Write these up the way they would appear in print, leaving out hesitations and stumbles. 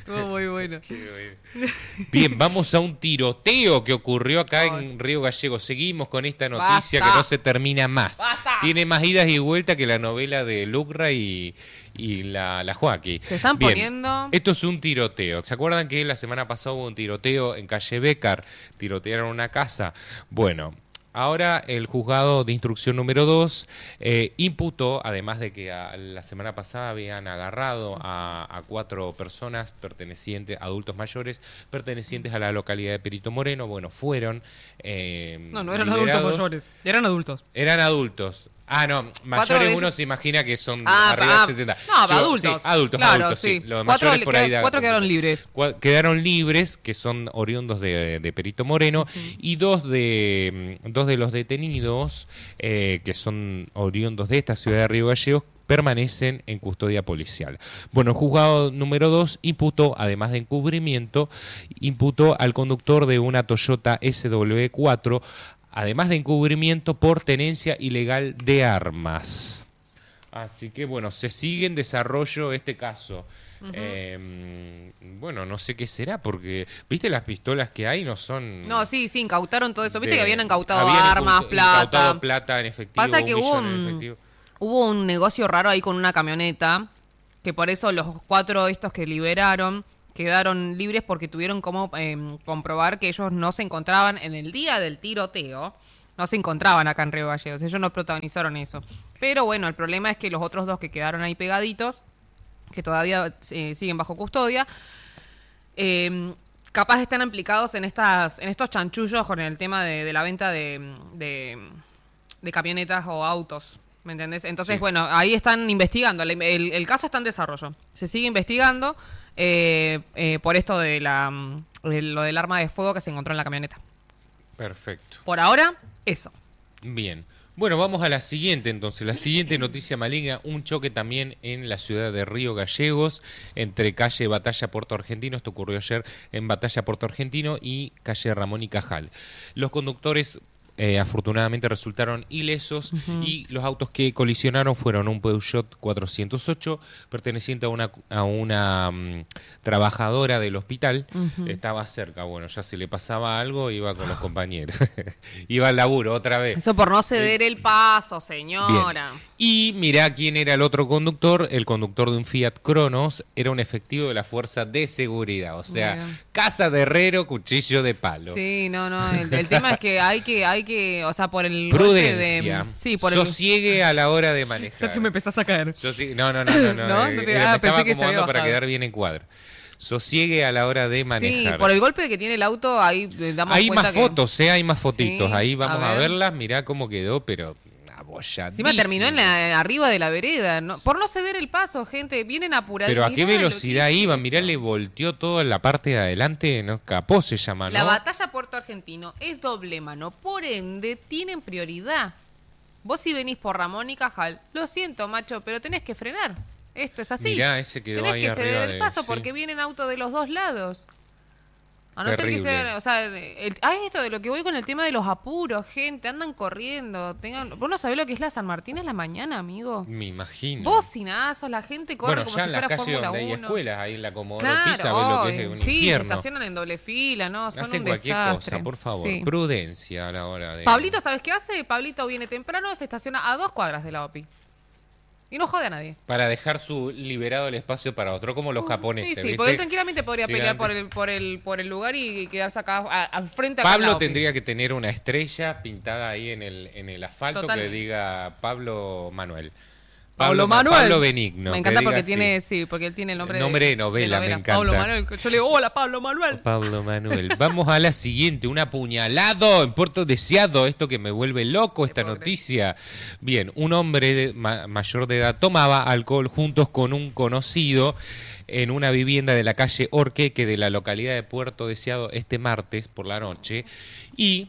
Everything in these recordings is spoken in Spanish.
Estuvo muy bueno. Bien, vamos a un tiroteo que ocurrió acá en Río Gallegos. Seguimos con esta noticia que no se termina más. ¡Basta! Tiene más idas y vueltas que la novela de Lucra y la Joaquí. Se están poniendo... Esto es un tiroteo. ¿Se acuerdan que la semana pasada hubo un tiroteo en calle Bécar? Tirotearon una casa. Bueno, ahora el juzgado de instrucción número 2 imputó, además de que la semana pasada habían agarrado a 4 personas pertenecientes, adultos mayores, pertenecientes a la localidad de Perito Moreno. Bueno, fueron No eran adultos mayores, eran adultos. Eran adultos. No, mayores uno se imagina que son arriba de 60. No, adultos. Sí, adultos, claro, adultos, sí. Los 4 mayores por ahí 4 quedaron libres. Quedaron libres, que son oriundos de Perito Moreno, y dos de los detenidos, que son oriundos de esta ciudad de Río Gallegos, permanecen en custodia policial. Bueno, el juzgado número 2 imputó, además de encubrimiento, imputó al conductor de una Toyota SW4, además de encubrimiento por tenencia ilegal de armas. Así que, bueno, se sigue en desarrollo este caso. Bueno, no sé qué será, porque, ¿viste las pistolas que hay? No son... No, sí, incautaron todo eso. ¿Viste que habían incautado armas, plata? Incautado plata en efectivo. Pasa que hubo un negocio raro ahí con una camioneta, que por eso los 4 estos que liberaron quedaron libres porque tuvieron como comprobar que ellos no se encontraban en el día del tiroteo, no se encontraban acá en Río Gallegos, ellos no protagonizaron eso. Pero bueno, el problema es que los otros 2 que quedaron ahí pegaditos, que todavía siguen bajo custodia, capaz están implicados en estos chanchullos con el tema de la venta de camionetas o autos. ¿Me entendés? Entonces, bueno, ahí están investigando. El caso está en desarrollo. Se sigue investigando por esto de lo del arma de fuego que se encontró en la camioneta. Perfecto. Por ahora, eso. Bien. Bueno, vamos a la siguiente entonces. La siguiente noticia maligna, un choque también en la ciudad de Río Gallegos, entre calle Batalla Puerto Argentino, esto ocurrió ayer en Batalla Puerto Argentino, y calle Ramón y Cajal. Los conductores afortunadamente resultaron ilesos, y los autos que colisionaron fueron un Peugeot 408 perteneciente a una trabajadora del hospital. Estaba cerca, bueno, ya se le pasaba algo, iba con los compañeros. Iba al laburo otra vez. Eso por no ceder el paso, señora. Bien. Y mirá quién era el otro conductor. El conductor de un Fiat Cronos era un efectivo de la fuerza de seguridad. O sea, casa de herrero, cuchillo de palo. Sí, no. El tema es que hay que, o sea, por el prudencia. Por sosiegue a la hora de manejar. Ya te me empezás a caer. No. Me estaba acomodando para quedar bien en cuadro. Sosiegue a la hora de manejar. Sí, por el golpe que tiene el auto, ahí damos hay cuenta más fotos, hay más fotitos. Sí, ahí vamos a verlas. Mirá cómo quedó, pero... Encima terminó arriba de la vereda, ¿no? Por no ceder el paso, gente, vienen apurados. Pero ¿a qué velocidad iban? Mirá, le volteó toda la parte de adelante, ¿no? Capó se llama, ¿no? La Batalla Puerto Argentino es doble mano, por ende tienen prioridad. Vos si venís por Ramón y Cajal, lo siento, macho, pero tenés que frenar. Esto es así. Mirá, ese quedó tenés ahí que arriba ceder el paso porque vienen autos de los 2 lados. A no Terrible. ser que sea, o sea, esto de lo que voy con el tema de los apuros, gente, andan corriendo, vos no sabés lo que es la San Martín en la mañana, amigo. Me imagino. Bocinazos, la gente corre como si fuera Fórmula 1. Bueno, ya en la calle donde hay escuelas, ahí en la Comodoro claro, Pisa, ves lo que es un infierno. Se estacionan en doble fila, ¿no? Son hacen un cualquier desastre. cosa, por favor. Sí. Prudencia a la hora de... Pablito, ¿sabes qué hace? Pablito viene temprano, se estaciona a 2 cuadras de la OPI. Y no jode a nadie. Para dejar liberado el espacio para otro, como los japoneses. Sí, ¿viste? porque él tranquilamente podría pelear por el lugar y quedarse acá al frente. Pablo tendría que tener una estrella pintada ahí en el asfalto. Total. Que diga Pablo Manuel. Pablo Manuel. Pablo Benigno. Me encanta porque tiene, porque él tiene el nombre de novela, me encanta. Pablo Manuel. Yo le digo, hola, Pablo Manuel. Pablo Manuel. Vamos a la siguiente, un apuñalado en Puerto Deseado, esto que me vuelve loco, esta noticia. Bien, un hombre mayor de edad tomaba alcohol juntos con un conocido en una vivienda de la calle Orqueque de la localidad de Puerto Deseado este martes por la noche, y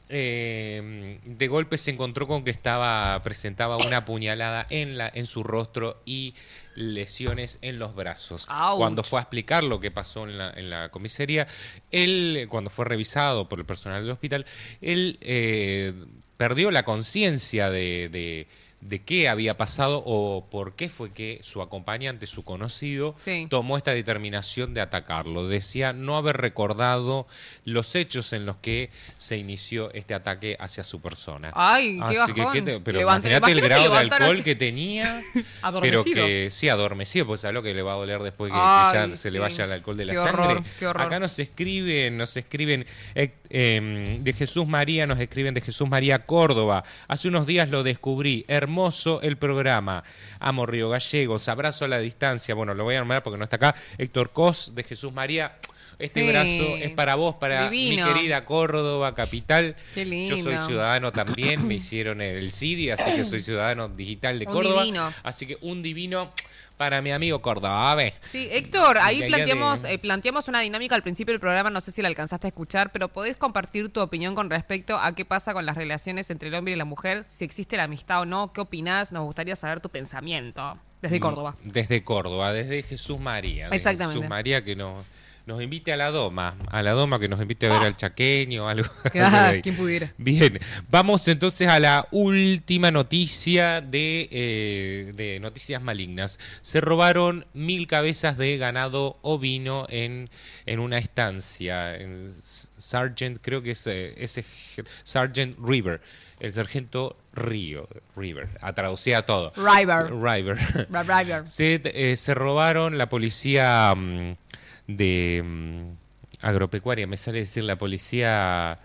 de golpe se encontró con que presentaba una puñalada en su rostro y lesiones en los brazos. ¡Auch! Cuando fue a explicar lo que pasó en la comisaría, él, cuando fue revisado por el personal del hospital, él perdió la conciencia de de qué había pasado o por qué fue que su acompañante, su conocido, Sí. tomó esta determinación de atacarlo. Decía no haber recordado los hechos en los que se inició este ataque hacia su persona. Ay, qué Así que, bajón. pero Levanta- imagínate el imagínate grado de levantar alcohol así. que tenía, pero Adormecido. que sí, adormecido, pues sabe lo que le va a doler después que Ay, ya se le sí. vaya el alcohol de la Qué sangre. horror, qué horror. Acá nos escriben de Jesús María, nos escriben de Jesús María Córdoba. Hace unos días lo descubrí, hermoso el programa. Amo Río Gallegos, abrazo a la distancia. Bueno, lo voy a nombrar porque no está acá. Héctor Cos de Jesús María. Este Sí. brazo es para vos, para Divino. mi querida Córdoba, capital. Qué lindo. Yo soy ciudadano también, me hicieron el CIDI, así que soy ciudadano digital de Un Córdoba. divino. Así que un divino para mi amigo Córdoba. A ver. Sí, Héctor, ahí De allá planteamos una dinámica al principio del programa, no sé si la alcanzaste a escuchar, pero podés compartir tu opinión con respecto a qué pasa con las relaciones entre el hombre y la mujer, si existe la amistad o no, qué opinás, nos gustaría saber tu pensamiento desde Córdoba. Desde Córdoba, desde Jesús María. De Exactamente. Jesús María que nos invite a la Doma que nos invite a ver al chaqueño, algo. algo de ahí. ¿Quién pudiera? Bien, vamos entonces a la última noticia de noticias malignas. Se robaron 1000 cabezas de ganado ovino en una estancia, en Sargent, creo que es ese Sargent River, el sargento River, a traducir a todo. River. River. Se robaron la policía agropecuaria, me sale decir la policía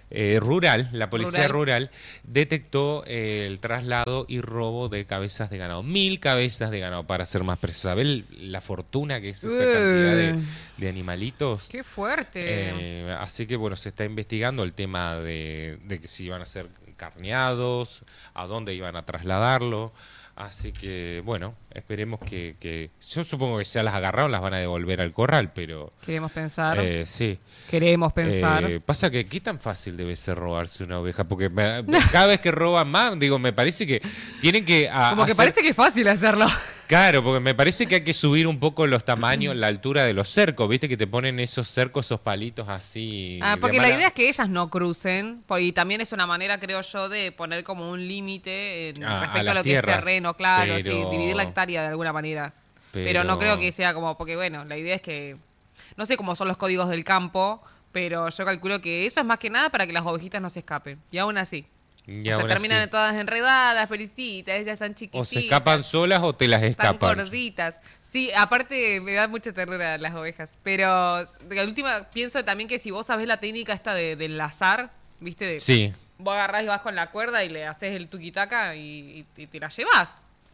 rural, rural detectó el traslado y robo de cabezas de ganado, 1000 cabezas de ganado para ser más preciso. ¿Sabés la fortuna que es esa cantidad de animalitos? ¡Qué fuerte! Así que bueno, se está investigando el tema de que si iban a ser carneados, a dónde iban a trasladarlo. Así que, bueno, esperemos que... Yo supongo que ya las agarraron, las van a devolver al corral, pero... Queremos pensar. Sí. Queremos pensar. Pasa que, ¿qué tan fácil debe ser robarse una oveja? Porque cada vez que roban más, digo, me parece que tienen que... Como que parece que es fácil hacerlo. Claro, porque me parece que hay que subir un poco los tamaños, la altura de los cercos, ¿viste? Que te ponen esos cercos, esos palitos así... Porque la idea es que ellas no crucen, y también es una manera, creo yo, de poner como un límite respecto a lo que es terreno, claro, sí, dividir la hectárea de alguna manera. Pero no creo que sea como, porque bueno, la idea es que, no sé cómo son los códigos del campo, pero yo calculo que eso es más que nada para que las ovejitas no se escapen. Y aún así. Terminan todas enredadas, pericitas, ellas están chiquititas. O se escapan solas o te las escapan. Están gorditas. Sí, aparte me da mucha ternura las ovejas. Pero de la última pienso también que si vos sabés la técnica esta del lazar, ¿viste? Sí. Vos agarrás y vas con la cuerda y le haces el tuquitaca y te la llevás.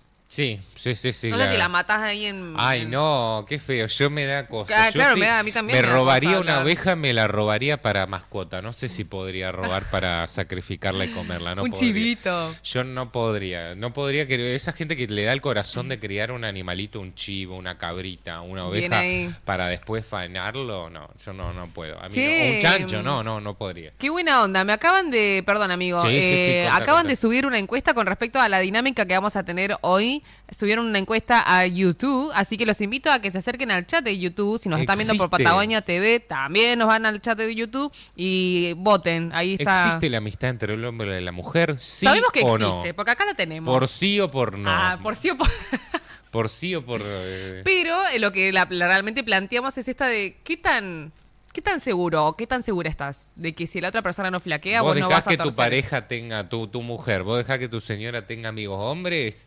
Sí. No sé si la matás ahí en... Ay, no, qué feo, yo me da cosa. Claro, sí, a mí también me me da robaría cosa una hablar. oveja, me la robaría para mascota. No sé si podría robar para sacrificarla y comerla. No Un podría. chivito. Yo no podría que esa gente que le da el corazón de criar un animalito, un chivo, una cabrita, una Bien oveja ahí. para después faenarlo, no, yo no puedo. A mí Che, no. Un chancho, no podría. Qué buena onda. Me acaban de... Perdón, amigo. Sí, acaban contá. de subir una encuesta con respecto a la dinámica que vamos a tener hoy. Subieron una encuesta a YouTube, así que los invito a que se acerquen al chat de YouTube. Si nos están viendo por Existe. Patagonia TV, también nos van al chat de YouTube y voten. Ahí está. ¿Existe la amistad entre el hombre y la mujer? ¿Sí Sabemos que o existe, no? porque acá la tenemos. ¿Por sí o por no? Por sí o por... ¿Por sí o por...? Pero lo que realmente planteamos es esta de ¿qué tan seguro o qué tan segura estás de que si la otra persona no flaquea vos no dejás vas a que torcer? tu pareja tenga, tu mujer, vos dejás que tu señora tenga amigos hombres.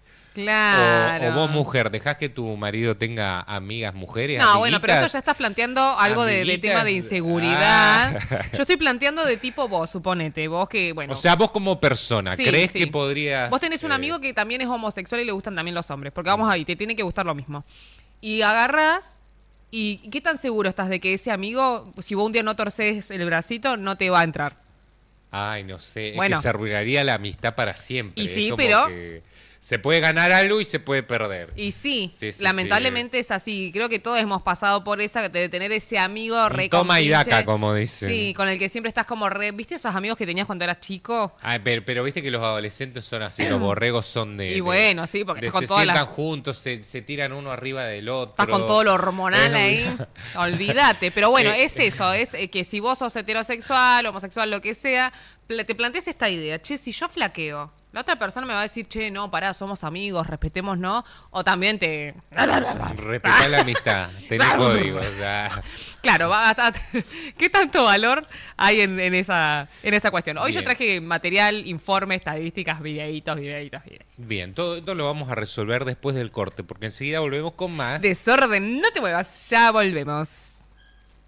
Claro. O vos, mujer, dejás que tu marido tenga amigas mujeres. No, bueno, pero eso amiguitas. ya estás planteando algo de Amiguitas. tema de inseguridad. Ah. Yo estoy planteando de tipo vos, suponete. Vos que, bueno. O sea, vos como persona, Sí, ¿crees sí. que podrías...? Vos tenés un amigo que también es homosexual y le gustan también los hombres. Porque vamos ahí, te tiene que gustar lo mismo. Y agarrás. ¿Y qué tan seguro estás de que ese amigo, si vos un día no torces el bracito, no te va a entrar? Ay, no sé, Bueno. es que se arruinaría la amistad para siempre. Y Es sí, como pero- que se puede ganar algo y se puede perder. Y sí, Sí, sí, lamentablemente es así. Creo que todos hemos pasado por esa de tener ese amigo Un re toma y compinche. daca, como dicen. Sí, con el que siempre estás como re... ¿Viste esos amigos que tenías cuando eras chico? Ay, pero viste que los adolescentes son así, los borregos son de... Y bueno, sí, porque estás con se todas sientan las... juntos, se tiran uno arriba del otro. Estás con todo lo hormonal ahí. Es- Olvídate. Pero bueno, Eh, es eso. Es que si vos sos heterosexual, homosexual, lo que sea, te plantees esta idea. Che, si yo flaqueo, La otra persona me va a decir, che, no, pará, somos amigos, respetémonos, o también te... Respetá la amistad, tenés códigos. O sea. Claro, ¿qué tanto valor hay en esa cuestión? Hoy yo Bien. traje material, informe, estadísticas, videitos. Bien, todo lo vamos a resolver después del corte, porque enseguida volvemos con más. Desorden, no te muevas, ya volvemos.